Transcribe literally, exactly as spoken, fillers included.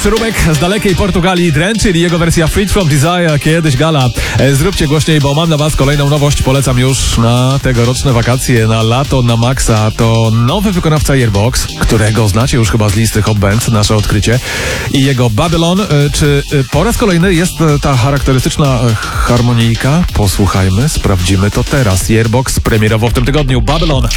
przyróbek z dalekiej Portugalii, Dren, czyli jego wersja Freed from Desire, kiedyś gala. E, zróbcie głośniej, bo mam dla was kolejną nowość. Polecam już na tegoroczne wakacje, na lato, na maksa. To nowy wykonawca Yearbox, którego znacie już chyba z listy Hot Band, nasze odkrycie. I jego Babylon. E, czy e, po raz kolejny jest e, ta charakterystyczna e, harmonijka? Posłuchajmy, sprawdzimy to teraz. Yearbox premierowo w tym tygodniu. Babylon.